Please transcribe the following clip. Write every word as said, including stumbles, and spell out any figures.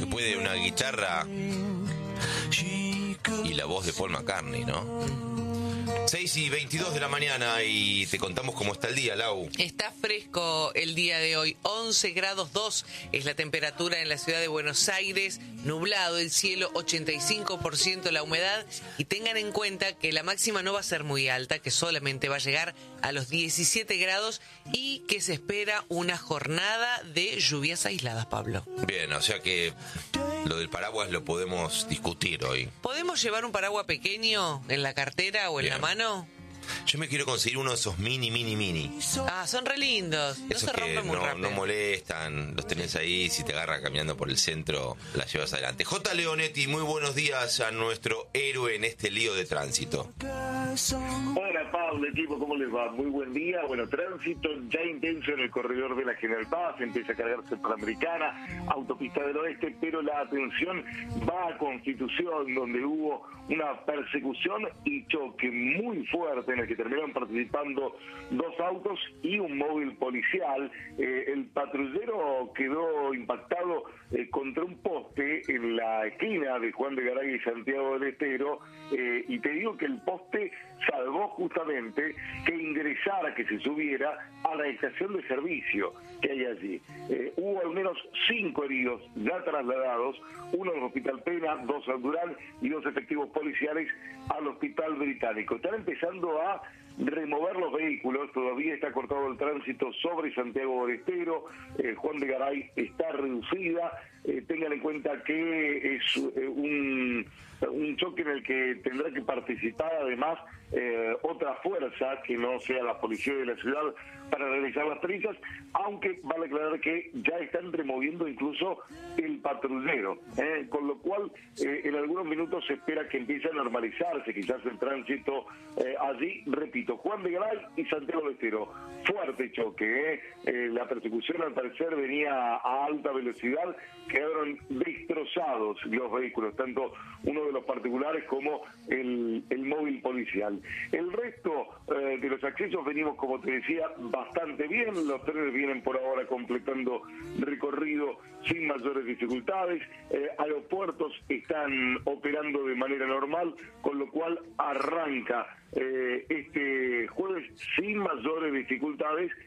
puede una guitarra y la voz de Paul McCartney, ¿no? seis y veintidós de la mañana y te contamos cómo está el día, Lau. Está fresco el día de hoy, once grados dos es la temperatura en la ciudad de Buenos Aires, nublado el cielo, ochenta y cinco por ciento la humedad, y tengan en cuenta que la máxima no va a ser muy alta, que solamente va a llegar a los diecisiete grados y que se espera una jornada de lluvias aisladas, Pablo. Bien, o sea que lo del paraguas lo podemos discutir hoy. ¿Podemos llevar un paraguas pequeño en la cartera o en Bien. la mano? Yo me quiero conseguir uno de esos mini, mini, mini. Ah, son re lindos, no Esos se que rompen muy no, rápido. no molestan, los tenés ahí, si te agarra caminando por el centro, las llevas adelante. J. Leonetti, muy buenos días a nuestro héroe en este lío de tránsito. Hola Pablo, equipo, ¿cómo les va? Muy buen día. Bueno, tránsito ya intenso en el corredor de la General Paz, empieza a cargarse Panamericana, Autopista del Oeste, pero la atención va a Constitución, donde hubo una persecución y choque muy fuerte en el que terminaron participando dos autos y un móvil policial. Eh, el patrullero quedó impactado eh, contra un poste en la esquina de Juan de Garay y Santiago del Estero, eh, y te digo que el poste salvó justamente que ingresara, que se subiera a la estación de servicio que hay allí. Eh, hubo al menos cinco heridos ya trasladados, uno al Hospital Pena, dos al Durán y dos efectivos policiales al Hospital Británico. Están empezando a remover los vehículos, todavía está cortado el tránsito sobre Santiago del Estero, eh, Juan de Garay está reducida, eh, tengan en cuenta que es eh, un, un choque en el que tendrá que participar además eh, otra fuerza que no sea la policía de la ciudad para realizar las pericias, aunque vale aclarar que ya están removiendo incluso el patrullero, eh, con lo cual eh, en algunos minutos se espera que empiece a normalizarse quizás el tránsito eh, allí, repito, Juan de Garay y Santiago del Estero, fuerte choque, eh. Eh, la persecución al parecer venía a alta velocidad, quedaron destrozados los vehículos, tanto uno de los particulares como el, el móvil policial. El resto eh, de los accesos venimos, como te decía, bastante bien, los trenes vienen por ahora completando recorrido sin mayores dificultades, eh, aeropuertos están operando de manera normal, con lo cual arranca eh, este jueves sin mayores dificultades